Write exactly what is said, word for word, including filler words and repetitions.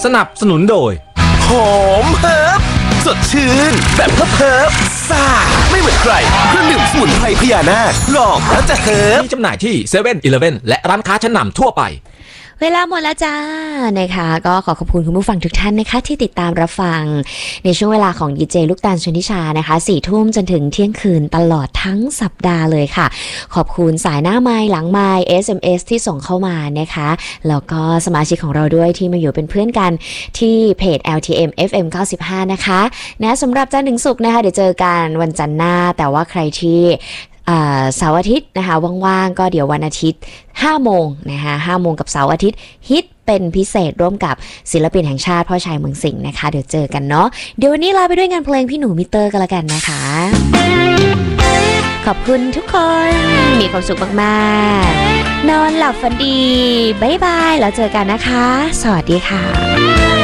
สนับสนุนโดยหอมเฮิร์บสดชื่นแบบเฮิร์บเฮิร์บซ่าไม่เหมือนใครเครื่องดื่มสมุนไพรพญานาคลองแล้วจะเฮิร์บมีจำหน่ายที่เซเว่นอีเลฟเว่นและร้านค้าชั้นนำทั่วไปเวลาหมดแล้วจ้านะคะก็ขอขอบคุณคุณผู้ฟังทุกท่านนะคะที่ติดตามรับฟังในช่วงเวลาของดีเจลูกตาลชนิชานะคะสี่ทุ่มจนถึงเที่ยงคืนตลอดทั้งสัปดาห์เลยค่ะขอบคุณสายหน้าไมค์หลังไมค์ เอส เอ็ม เอส ที่ส่งเข้ามานะคะแล้วก็สมาชิกของเราด้วยที่มาอยู่เป็นเพื่อนกันที่เพจ แอล ที เอ็ม เอฟ เอ็ม เก้าสิบห้านะคะนะสำหรับจันทร์ถึงศุกร์นะคะเดี๋ยวเจอกันวันจันทร์หน้าแต่ว่าใครที่เสาร์อาทิตย์นะคะว่างๆก็เดี๋ยววันอาทิตย์ห้าโมงนะคะห้าโมงกับเสาร์อาทิตย์ฮิตเป็นพิเศษร่วมกับศิลปินแห่งชาติพ่อชัยเมืองสิงห์นะคะเดี๋ยวเจอกันเนาะเดี๋ยววันนี้ลาไปด้วยงานเพลงพี่หนูมิเตอร์กันละกันนะคะขอบคุณทุกคนมีความสุขมากๆนอนหลับฝันดีบ๊ายบายแล้วเจอกันนะคะสวัสดีค่ะ